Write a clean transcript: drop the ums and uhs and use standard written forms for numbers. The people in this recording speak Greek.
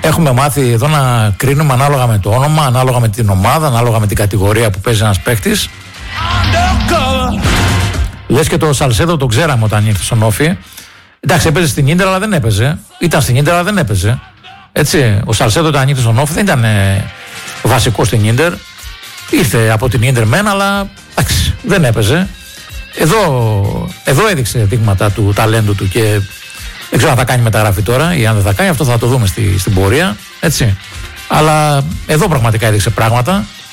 Έχουμε μάθει εδώ να κρίνουμε ανάλογα με το όνομα, ανάλογα με την ομάδα, ανάλογα με την κατηγορία που παίζει ένας παίκτης. Λες και το Σαλσέδο το ξέραμε όταν ήρθε στον Όφη. Εντάξει, έπαιζε στην Ίντερ αλλά δεν έπαιζε. Ήταν στην Ίντερ αλλά δεν έπαιζε. Έτσι, ο Σαλσέδο όταν ήρθε στον Όφη δεν ήταν βασικό στην Ίντερ. Ήρθε από την Ίντερ μεν, αλλά εντάξει, δεν έπαιζε. Εδώ έδειξε δείγματα του ταλέντου του και δεν ξέρω αν θα κάνει μεταγραφή τώρα ή αν δεν θα κάνει. Αυτό θα το δούμε στην πορεία. Έτσι. Αλλά εδώ πραγματικά έδειξε πράγματα.